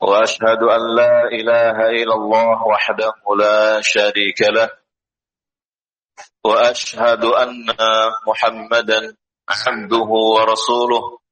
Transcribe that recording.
وأشهد أن لا إله إلا الله وحده لا شريك له وأشهد أن محمدا عبده ورسوله